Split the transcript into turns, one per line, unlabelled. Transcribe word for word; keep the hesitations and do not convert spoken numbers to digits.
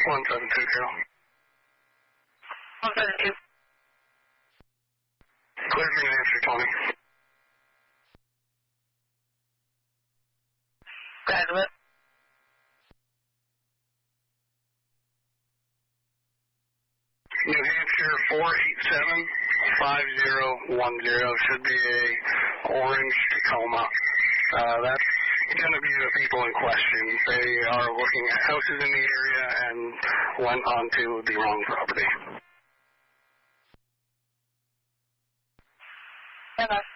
one seven two zero.
one seven two.
Clear for New Hampshire, Tony.
Graduate.
New Hampshire four eight seven five zero one zero should be a orange Tacoma. Uh, that's going to be the people in question. They are looking at houses in the area and went onto the wrong property.
Okay.